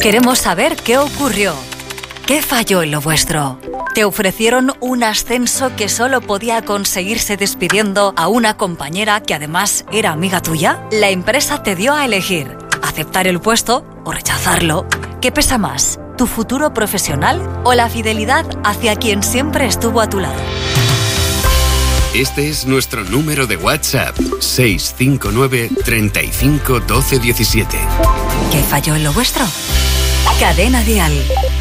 Queremos saber qué ocurrió. ¿Qué falló en lo vuestro? ¿Te ofrecieron un ascenso que solo podía conseguirse despidiendo a una compañera que además era amiga tuya? La empresa te dio a elegir, aceptar el puesto o rechazarlo. ¿Qué pesa más, tu futuro profesional o la fidelidad hacia quien siempre estuvo a tu lado? Este es nuestro número de WhatsApp, 659 35 12 17. ¿Qué falló en lo vuestro? Cadena Dial.